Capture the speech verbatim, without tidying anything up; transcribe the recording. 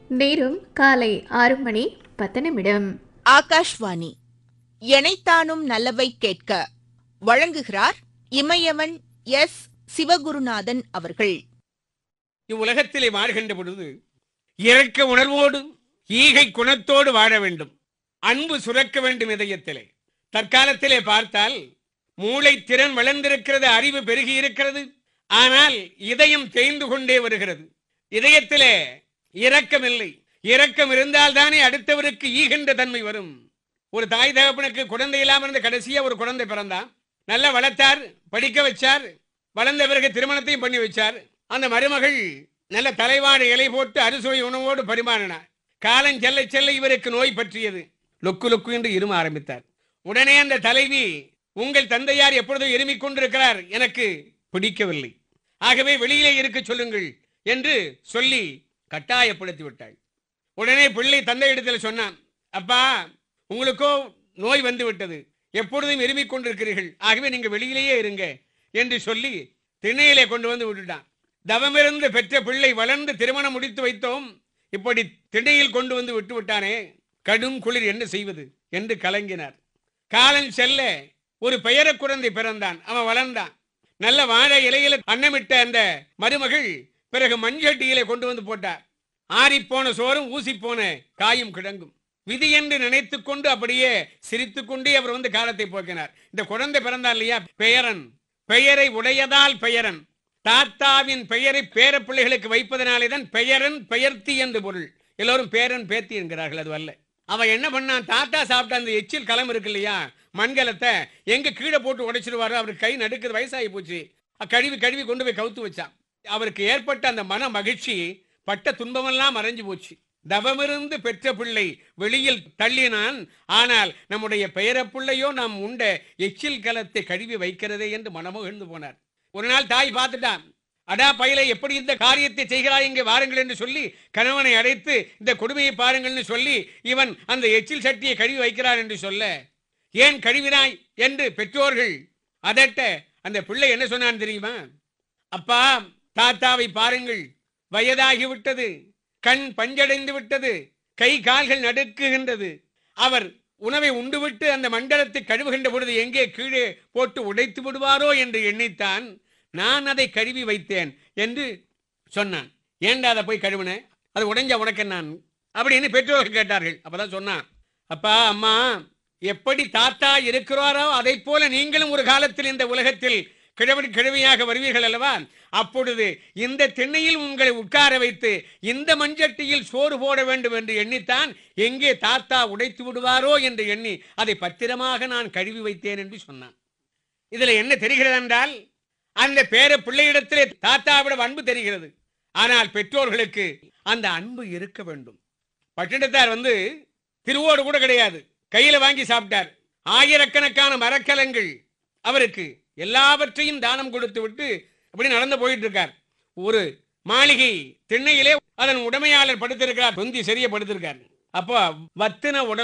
நேரம் காலை ஆறு மணி பத்து நிமிடம். ஆகாஷ்வாணி எனைத்தானும் நல்லவை கேட்க வழங்குகிறார் இமயவன் எஸ் சிவகுருநாதன் அவர்கள். இவ்வுலகத்திலே வாழ்கின்ற பொழுது இரக்க உணர்வோடு ஈகை குணத்தோடு வாழ வேண்டும். அன்பு சுரக்க வேண்டும் இதயத்திலே. தற்காலத்திலே பார்த்தால் மூளை திறன் வளர்ந்திருக்கிறது, அறிவு பெருகி இருக்கிறது. ஆனால் இதயம் தேய்ந்து கொண்டே வருகிறது. இதயத்திலே இரக்கம் இல்லை. இரக்கம் இருந்தால் தானே அடுத்தவருக்கு ஈகின்ற தன்மை வரும். ஒரு தாய் தகப்பனுக்கு குழந்தை இல்லாமல் இருந்த கடைசியா ஒரு குழந்தை பிறந்தான். நல்லா வளர்த்தார், படிக்க வச்சார். வளர்ந்த பிறகு திருமணத்தையும் பண்ணி வச்சார். அந்த மருமகள் நல்ல தலைவாடு இலை போட்டு அறுசுவை உணவோடு பரிமாறினார். காலம் செல்ல செல்ல இவருக்கு நோய் பற்றியது. லொக்கு லொக்கு என்று இரும ஆரம்பித்தார். உடனே அந்த தலைவி, உங்கள் தந்தையார் எப்பொழுதும் இருமிக் கொண்டிருக்கிறார், எனக்கு பிடிக்கவில்லை, ஆகவே வெளியிலே இருக்க சொல்லுங்கள் என்று சொல்லி கட்டாயப்படுத்தி விட்டாள். உடனே பிள்ளை தந்தை இடத்தில் சொன்னான், அப்பா, உங்களுக்கோ நோய் வந்து விட்டது, எப்பொழுதும் இருமிக் கொண்டிருக்கிறீர்கள், ஆகவே நீங்க வெளியிலேயே இருங்க என்று சொல்லி திண்ணையிலே கொண்டு வந்து விட்டுட்டான். தவமிருந்து பெற்ற பிள்ளை வளர்ந்து திருமணம் முடித்து வைத்தோம், இப்படி திண்ணையில் கொண்டு வந்து விட்டு விட்டானே, கடும் குளிர் என்ன செய்வது என்று கலங்கினார். காலம் செல்ல ஒரு பெயர குழந்தை பிறந்தான். அவன் வளர்ந்தான். நல்ல வாழை இலையில அன்னமிட்ட அந்த மருமகள் பிறகு மண்சட்டியிலே கொண்டு வந்து போட்டார். ஆறிப்போன சோறும் ஊசி போன காயும் கிடங்கும். விதி என்று நினைத்து கொண்டு அப்படியே சிரித்து கொண்டே அவர் வந்து காலத்தை போக்கினார். இந்த குழந்தை பிறந்தான் இல்லையா, பெயரன். பெயரை உடையதால் பெயரன். தாத்தாவின் பெயரை பேர பிள்ளைகளுக்கு வைப்பதனாலே தான் பெயரன், பெயர்த்தி என்று பொருள். எல்லோரும் பேரன் பேத்தி என்கிறார்கள், அது அல்ல. அவன் என்ன பண்ணான், தாத்தா சாப்பிட்ட அந்த எச்சில் களம் இருக்கு இல்லையா, மண்கலத்தை எங்க கீழே போட்டு உடைச்சிருவாரோ, அவருக்கு கை நடுக்குது, வயசாகி போச்சு, கழுவி கழுவி கொண்டு போய் கவுத்து வச்சான். அவருக்கு ஏற்பட்ட அந்த மன மகிழ்ச்சி பட்ட துன்பமெல்லாம் மறைஞ்சு போச்சு. தவமிருந்து பெற்ற பிள்ளை வெளியில் தள்ளினான், ஆனால் நம்முடைய பெயர பிள்ளையோ நாம் உண்ட எச்சில் கலத்தை கழுவி வைக்கிறதே என்று மனமகிழ்ந்து போனார். ஒரு நாள் தாய் பார்த்துட்டான். அடா பயிலை, எப்படி இந்த காரியத்தை செய்கிறாய், இங்கே வாருங்கள் என்று சொல்லி கணவனை அழைத்து இந்த கொடுமையை பாருங்கள்னு சொல்லி இவன் அந்த எச்சில் சட்டியை கழுவி வைக்கிறான் என்று சொல்ல, ஏன் கழுவினாய் என்று பெற்றோர்கள் அதட்ட அந்த பிள்ளை என்ன சொன்னான் தெரியுமா, அப்பா, தாத்தாவை பாருங்கள், வயதாகிவிட்டது, கண் பஞ்சடைந்து விட்டது, கை கால்கள் நடுக்குகின்றது, அவர் உணவை உண்டுவிட்டு அந்த மண்டலத்தை கழுவுகின்ற பொழுது எங்கே கீழே போட்டு உடைத்து விடுவாரோ என்று எண்ணித்தான் நான் அதை கழுவி வைத்தேன் என்று சொன்னான். ஏண்டா அதை போய் கழுவுன, அது உடைஞ்ச உனக்கு நான் அப்படின்னு பெற்றோர்கள் கேட்டார்கள். அப்பதான் சொன்னான், அப்பா, அம்மா, எப்படி தாத்தா இருக்கிறாரோ அதை போல நீங்களும் ஒரு காலத்தில் இந்த உலகத்தில் கிழவன் கிழவியாக வருவீர்கள் அல்லவா, அப்பொழுது இந்த திண்ணையில் உங்களை உட்கார வைத்து இந்த மஞ்சட்டியில் சோறு போட வேண்டும் என்று எண்ணித்தான் எங்கே தாத்தா உடைத்து விடுவாரோ என்று எண்ணி அதை பத்திரமாக நான் கழுவி வைத்தேன் என்று சொன்னான். இதுல என்ன தெரிகிறது என்றால், அந்த பேர பிள்ளையிடத்திலே தாத்தாவிட அன்பு தெரிகிறது. ஆனால் பெற்றோர்களுக்கு அந்த அன்பு இருக்க வேண்டும். பட்டினத்தார் வந்து திருவோடு கூட கிடையாது, கையில வாங்கி சாப்பிட்டார். ஆயிரக்கணக்கான மரக்கலங்கள் அவருக்கு எல்லாவற்றையும் தானம் கொடுத்து விட்டு அப்படி நடந்து போயிட்டு இருக்கார். ஒரு மாளிகை திண்ணையிலே அதன் உடைமையாளர் படுத்திருக்கிறார், தொந்தி சரிய படுத்திருக்கார். அப்போ வத்தின உடல்